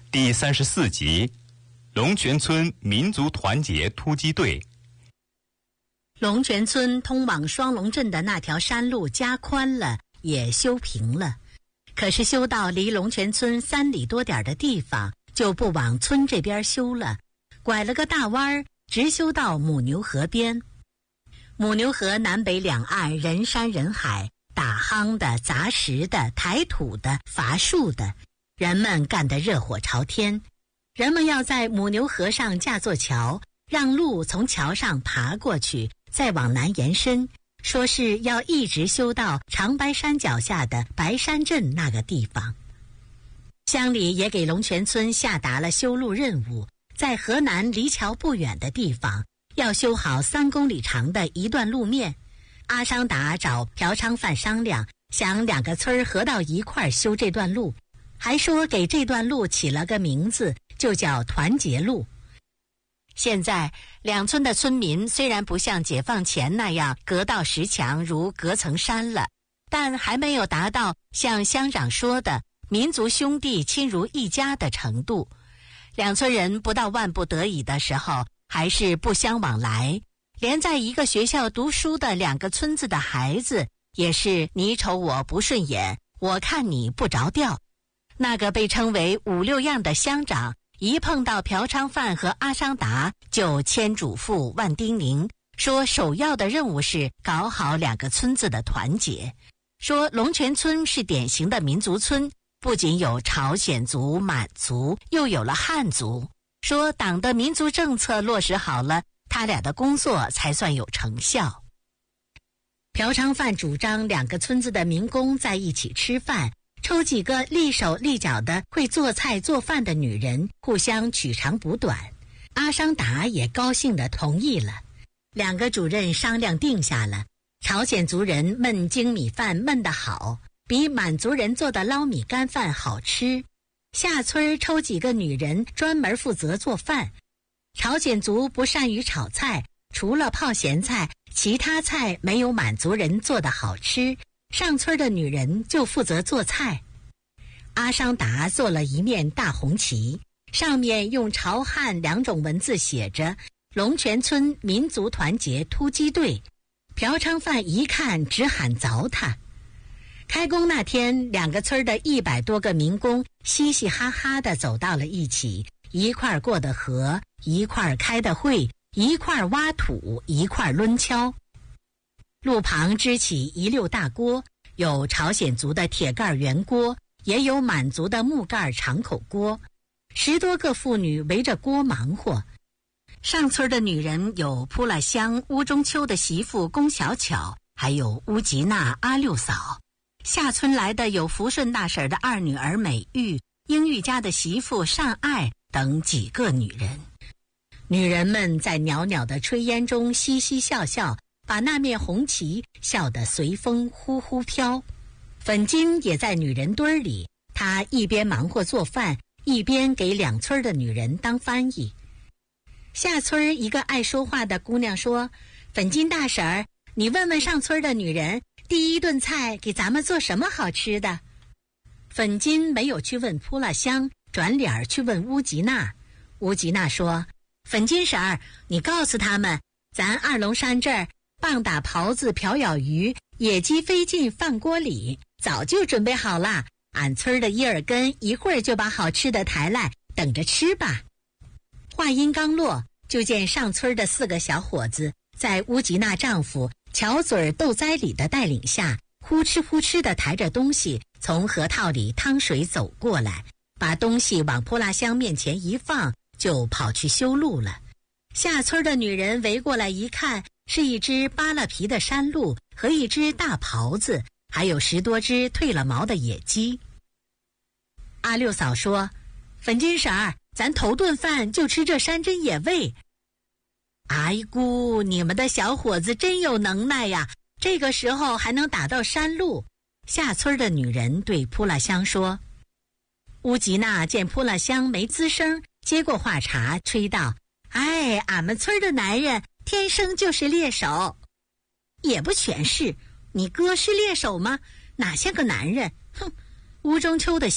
第34集，龙泉村民族团结突击队。 龙泉村通往双龙镇的那条山路加宽了，也修平了，可是修到离龙泉村3里多点的地方，就不往村这边修了，拐了个大弯，直修到母牛河边。母牛河南北两岸人山人海，打夯的、砸石的、抬土的、伐树的，人们干得热火朝天。人们要在母牛河上架座桥，让路从桥上爬过去，再往南延伸，说是要一直修到长白山脚下的白山镇那个地方。乡里也给龙泉村下达了修路任务，在河南离桥不远的地方要修好3公里长的一段路面。阿商达找朴昌范商量，想2个村合到一块修这段路，还说给这段路起了个名字，就叫团结路。现在2村的村民虽然不像解放前那样隔道石墙如隔层山了，但还没有达到像乡长说的民族兄弟亲如一家的程度。2村人不到万不得已的时候，还是不相往来，连在一个学校读书的2个村子的孩子，也是你瞅我不顺眼，我看你不着调。那个被称为5、6样的乡长，一碰到朴昌范和阿商达，就千嘱咐万叮咛，说首要的任务是搞好2个村子的团结。说龙泉村是典型的民族村，不仅有朝鲜族、满族，又有了汉族。说党的民族政策落实好了，他俩的工作才算有成效。朴昌范主张2个村子的民工在一起吃饭，抽几个立手立脚的会做菜做饭的女人，互相取长补短。阿商达也高兴地同意了。2个主任商量定下了，朝鲜族人焖精米饭焖得好，比满族人做的捞米干饭好吃。下村抽几个女人专门负责做饭。朝鲜族不善于炒菜，除了泡咸菜，其他菜没有满族人做的好吃，上村的女人就负责做菜。阿商达做了一面大红旗，上面用朝汉2种文字写着龙泉村民族团结突击队。朴昌范一看直喊糟蹋。开工那天，2个村的100多个民工嘻嘻哈哈地走到了一起，一块过的河，一块开的会，一块挖土，一块抡锹。路旁支起一溜大锅，有朝鲜族的铁盖圆锅，也有满族的木盖长口锅。10多个妇女围着锅忙活。上村的女人有扑了香乌中秋的媳妇龚小巧，还有乌吉娜阿六嫂。下村来的有福顺大婶的2女儿美玉、英玉家的媳妇尚爱等几个女人。女人们在袅袅的炊烟中嘻嘻笑笑，把那面红旗笑得随风呼呼飘。粉金也在女人堆里，她一边忙活做饭，一边给2村的女人当翻译。下村一个爱说话的姑娘说：“粉金大婶儿，你问问上村的女人，第一顿菜给咱们做什么好吃的？”粉金没有去问扑了香，转脸去问乌吉娜。乌吉娜说：“粉金婶儿，你告诉他们，咱2龙山这儿棒打狍子瓢舀鱼，野鸡飞进饭锅里，早就准备好了。俺村的一耳根一会儿就把好吃的抬来，等着吃吧。”话音刚落，就见上村的4个小伙子在乌吉娜丈夫巧嘴豆栽里的带领下，呼哧呼哧地抬着东西从河套里趟水走过来，把东西往扑辣香面前一放，就跑去修路了。下村的女人围过来一看，是一只扒了皮的山鹿和一只大狍子，还有10多只褪了毛的野鸡。阿六嫂说：“粉金婶儿，咱头顿饭就吃这山珍野味。”哎姑，你们的小伙子真有能耐呀，这个时候还能打到山路。下村的女人对扑辣香说。乌吉娜见扑辣香没吱声，接过话茬吹道：“哎，俺们村的男人天生就是猎手。”“也不全是，你哥是猎手吗？哪像个男人？”“哼！”乌中秋的